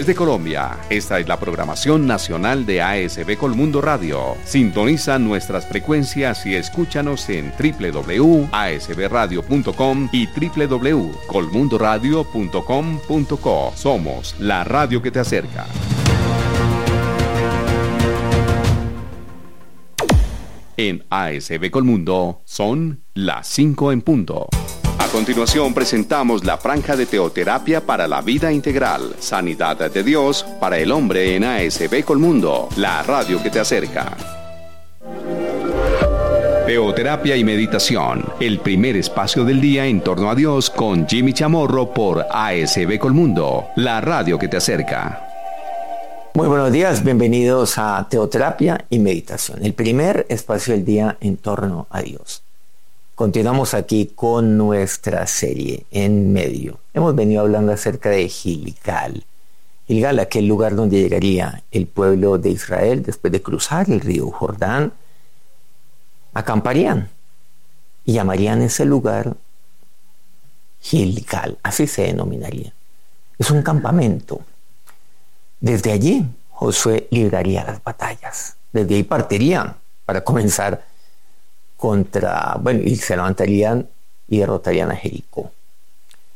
Desde Colombia, esta es la programación nacional de ASB Colmundo Radio. Sintoniza nuestras frecuencias y escúchanos en www.asbradio.com y www.colmundoradio.com.co. Somos la radio que te acerca. En ASB Colmundo son las 5 en punto. A continuación presentamos la franja de teoterapia para la vida integral, sanidad de Dios para el hombre en ASB Colmundo, la radio que te acerca. Teoterapia y meditación, el primer espacio del día en torno a Dios con Jimmy Chamorro por ASB Colmundo, la radio que te acerca. Muy buenos días, bienvenidos a Teoterapia y Meditación, el primer espacio del día en torno a Dios. Continuamos aquí con nuestra serie En Medio. Hemos venido hablando acerca de Gilgal. Gilgal, aquel lugar donde llegaría el pueblo de Israel después de cruzar el río Jordán. Acamparían y llamarían ese lugar Gilgal, así se denominaría. Es un campamento. Desde allí Josué libraría las batallas. Desde ahí partirían para comenzar y se levantarían y derrotarían a Jericó.